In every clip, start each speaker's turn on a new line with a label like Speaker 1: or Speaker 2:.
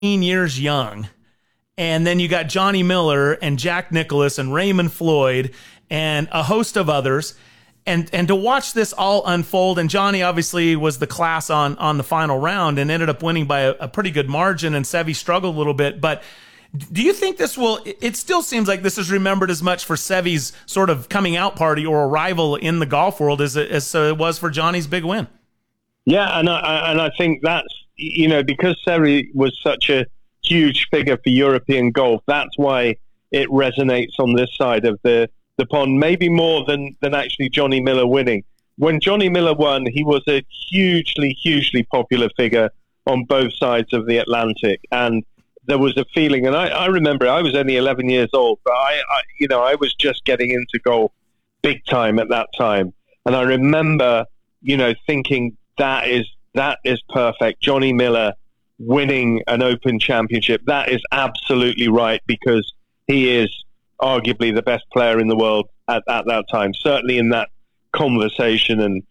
Speaker 1: years young. And then you got Johnny Miller and Jack Nicklaus and Raymond Floyd and a host of others. And to watch this all unfold, and Johnny obviously was the class on the final round and ended up winning by a pretty good margin, and Seve struggled a little bit. But do you think this will, it still seems like this is remembered as much for Seve's sort of coming out party or arrival in the golf world as it was for Johnny's big win?
Speaker 2: Yeah, and I think that's, because Seve was such a huge figure for European golf, that's why it resonates on this side of the pond, maybe more than actually Johnny Miller winning. When Johnny Miller won, he was a hugely popular figure on both sides of the Atlantic, and there was a feeling, and I remember I was only 11 years old, but I was just getting into golf big time at that time, and I remember thinking that is perfect. Johnny Miller winning an Open Championship, that is absolutely right, because he is arguably the best player in the world at that time, certainly in that conversation. And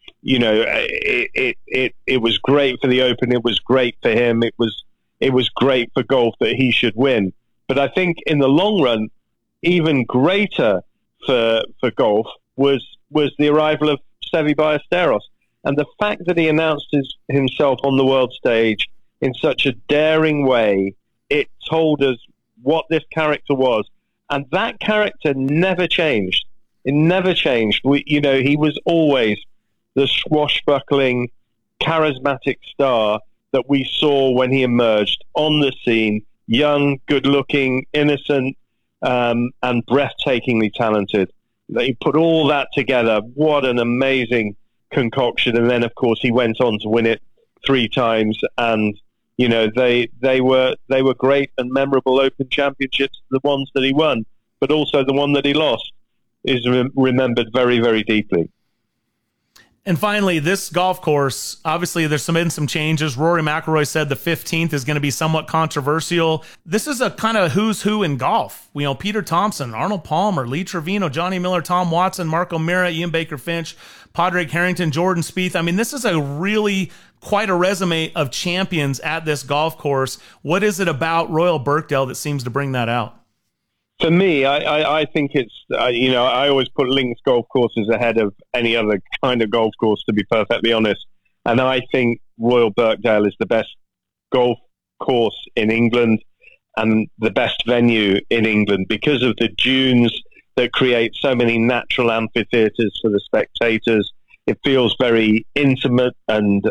Speaker 2: it was great for the Open, it was great for him, it was great for golf that he should win. But I think in the long run, even greater for golf was the arrival of Seve Ballesteros, and the fact that he announced himself on the world stage in such a daring way. It told us what this character was. And that character never changed. It never changed. He was always the swashbuckling, charismatic star that we saw when he emerged on the scene, young, good-looking, innocent, and breathtakingly talented. He put all that together. What an amazing concoction. And then, of course, he went on to win it 3 times. And they were great and memorable Open Championships, the ones that he won, but also the one that he lost is remembered very, very deeply.
Speaker 1: And finally, this golf course, obviously there's been some changes. Rory McIlroy said the 15th is going to be somewhat controversial. This is a kind of who's who in golf. Peter Thompson, Arnold Palmer, Lee Trevino, Johnny Miller, Tom Watson, Mark O'Meara, Ian Baker Finch, Padraig Harrington, Jordan Spieth. I mean, this is a really quite a resume of champions at this golf course. What is it about Royal Birkdale that seems to bring that out?
Speaker 2: For me, I think it's, I always put links golf courses ahead of any other kind of golf course, to be perfectly honest. And I think Royal Birkdale is the best golf course in England and the best venue in England because of the dunes that create so many natural amphitheatres for the spectators. It feels very intimate and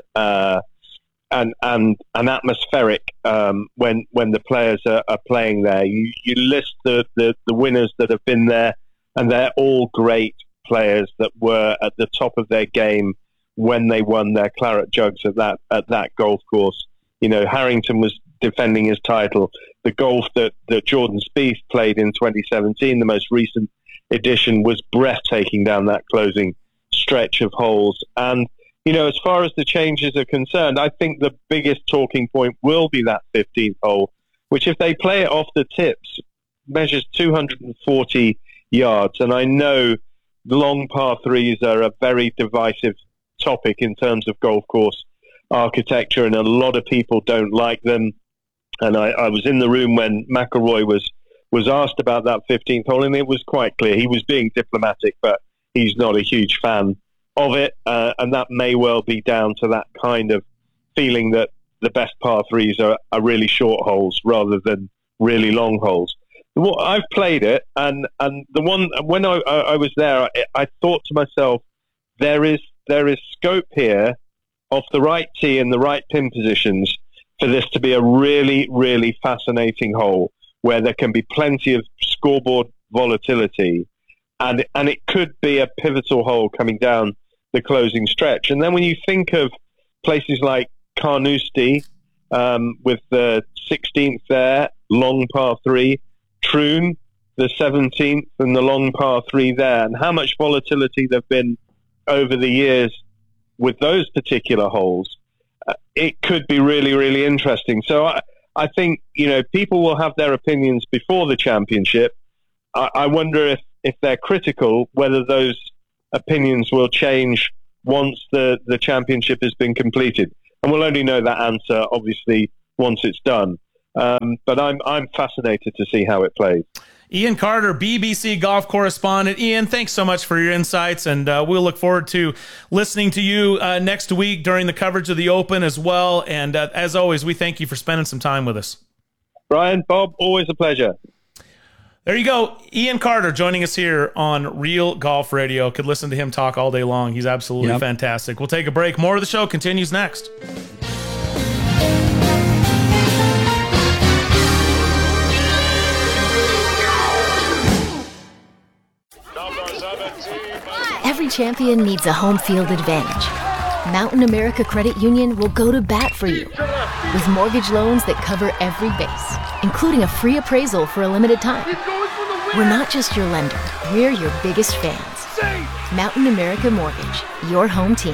Speaker 2: atmospheric when the players are playing there. You list the winners that have been there, and they're all great players that were at the top of their game when they won their claret jugs at that golf course. Harrington was defending his title. The golf that Jordan Spieth played in 2017, the most recent edition, was breathtaking down that closing stretch of holes. And as far as the changes are concerned, I think the biggest talking point will be that 15th hole, which, if they play it off the tips, measures 240 yards. And I know long par threes are a very divisive topic in terms of golf course architecture, and a lot of people don't like them. And I was in the room when McIlroy was asked about that 15th hole, and it was quite clear he was being diplomatic, but he's not a huge fan of it, and that may well be down to that kind of feeling that the best par threes are really short holes rather than really long holes. Well, I've played it, and the one when I was there, I thought to myself, there is scope here off the right tee and the right pin positions for this to be a really, really fascinating hole where there can be plenty of scoreboard volatility, and it could be a pivotal hole coming down the closing stretch. And then when you think of places like Carnoustie, with the 16th there, long par 3, Troon, the 17th, and the long par 3 there, and how much volatility there've been over the years with those particular holes, it could be really, really interesting. So I think, people will have their opinions before the championship. I wonder if they're critical, whether those opinions will change once the championship has been completed. And we'll only know that answer, obviously, once it's done. But I'm fascinated to see how it plays.
Speaker 1: Ian Carter, BBC golf correspondent. Ian, thanks so much for your insights, and we'll look forward to listening to you next week during the coverage of the Open as well. And as always, we thank you for spending some time with us.
Speaker 2: Brian, Bob, always a pleasure.
Speaker 1: There you go. Ian Carter joining us here on Real Golf Radio. Could listen to him talk all day long. He's absolutely fantastic. We'll take a break. More of the show continues next.
Speaker 3: Every champion needs a home field advantage. Mountain America Credit Union will go to bat for you with mortgage loans that cover every base, including a free appraisal for a limited time. We're not just your lender, we're your biggest fans. Mountain America Mortgage, your home team.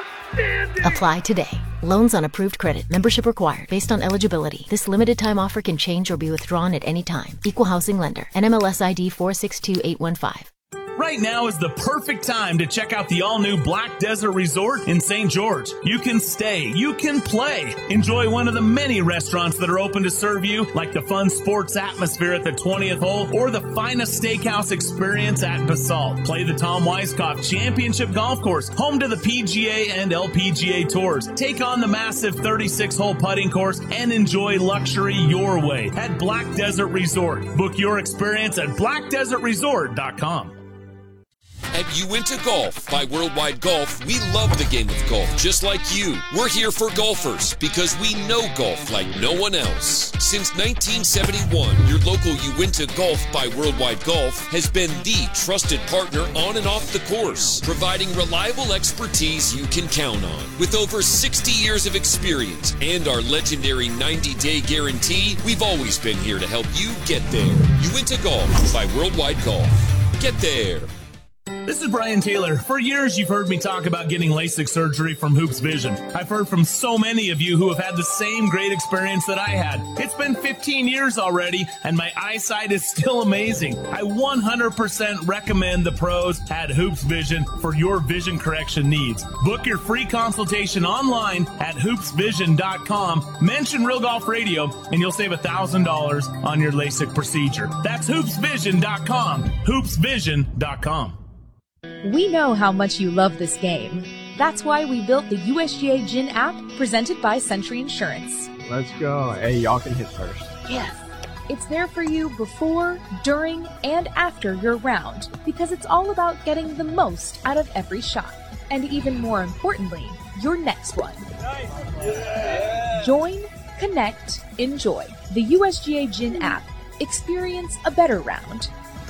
Speaker 3: Apply today. Loans on approved credit. Membership required based on eligibility. This limited time offer can change or be withdrawn at any time. Equal housing lender. NMLS ID 462815.
Speaker 1: Right now is the perfect time to check out the all-new Black Desert Resort in St. George. You can stay, you can play, enjoy one of the many restaurants that are open to serve you, like the fun sports atmosphere at the 20th hole or the finest steakhouse experience at Basalt. Play the Tom Weiskopf Championship Golf Course, home to the PGA and LPGA tours. Take on the massive 36-hole putting course and enjoy luxury your way at Black Desert Resort. Book your experience at blackdesertresort.com.
Speaker 4: At Uinta Golf by Worldwide Golf, we love the game of golf just like you. We're here for golfers because we know golf like no one else. Since 1971, your local Uinta Golf by Worldwide Golf has been the trusted partner on and off the course, providing reliable expertise you can count on. With over 60 years of experience and our legendary 90-day guarantee, we've always been here to help you get there. Uinta Golf by Worldwide Golf. Get there.
Speaker 1: This is Brian Taylor. For years, you've heard me talk about getting LASIK surgery from Hoops Vision. I've heard from so many of you who have had the same great experience that I had. It's been 15 years already, and my eyesight is still amazing. I 100% recommend the pros at Hoops Vision for your vision correction needs. Book your free consultation online at hoopsvision.com. Mention Real Golf Radio, and you'll save $1,000 on your LASIK procedure. That's hoopsvision.com. hoopsvision.com.
Speaker 5: We know how much you love this game. That's why we built the USGA Gin app presented by Century Insurance.
Speaker 6: Let's go. Hey, y'all can hit first.
Speaker 5: Yes. It's there for you before, during, and after your round because it's all about getting the most out of every shot. And even more importantly, your next one. Join, connect, enjoy. The USGA Gin app. Experience a better round.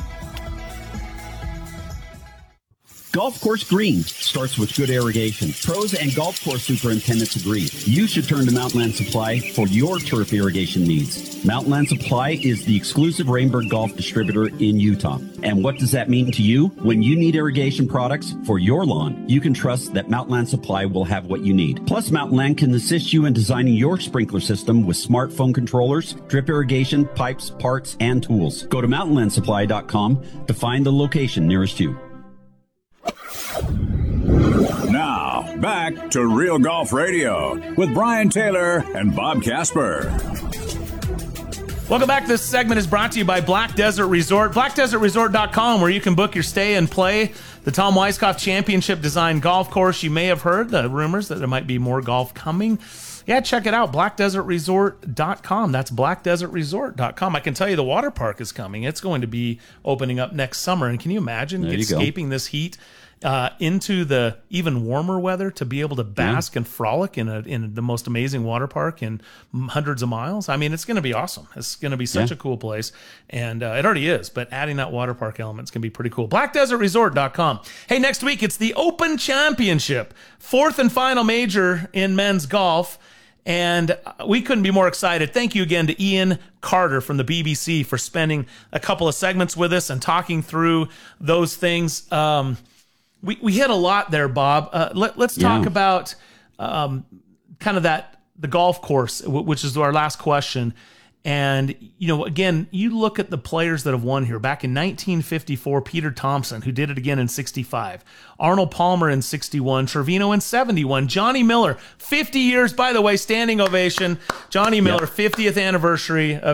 Speaker 7: Golf course green starts with good irrigation. Pros and golf course superintendents agree. You should turn to Mountainland Supply for your turf irrigation needs. Mountainland Supply is the exclusive Rainbird Golf distributor in Utah. And what does that mean to you? When you need irrigation products for your lawn, you can trust that Mountainland Supply will have what you need. Plus, Mountainland can assist you in designing your sprinkler system with smartphone controllers, drip irrigation, pipes, parts, and tools. Go to mountainlandsupply.com to find the location nearest you.
Speaker 8: Now, back to Real Golf Radio with Brian Taylor and Bob Casper.
Speaker 1: Welcome back. This segment is brought to you by Black Desert Resort. BlackDesertResort.com, where you can book your stay and play the Tom Weiskopf Championship Design Golf Course. You may have heard the rumors that there might be more golf coming. Yeah, check it out, blackdesertresort.com. That's blackdesertresort.com. I can tell you the water park is coming. It's going to be opening up next summer. And can you imagine escaping this heat into the even warmer weather to be able to bask and frolic in the most amazing water park in hundreds of miles? I mean, it's going to be awesome. It's going to be such a cool place. And it already is, but adding that water park element is going to be pretty cool. blackdesertresort.com. Hey, next week, it's the Open Championship, fourth and final major in men's golf. And we couldn't be more excited. Thank you again to Ian Carter from the BBC for spending a couple of segments with us and talking through those things. We hit a lot there, Bob. Let's talk about kind of the golf course, which is our last question. And, again, you look at the players that have won here. Back in 1954, Peter Thompson, who did it again in 65. Arnold Palmer in 61. Trevino in 71. Johnny Miller, 50 years, by the way, standing ovation. Johnny Miller, 50th anniversary of